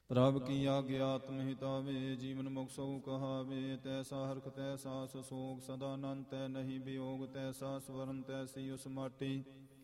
ਪ੍ਰਭ ਕੀ ਆਗਿਆ ਆਤਮ ਹਿਤਾਵੇ, ਜੀਵਨ ਮੁਖ ਸਉ ਕਹਾਵੇ। ਤੈਸਾ ਹਰਖ ਤੈਸਾ ਸੋਗ, ਸਦਾ ਅਨੰਤ ਤੈ ਨਹੀਂ ਵਿਯੋਗ। ਤੈਸਾ ਸਵਰਨ ਤੈਸੀ ਉਸ ਮਾਟੀ,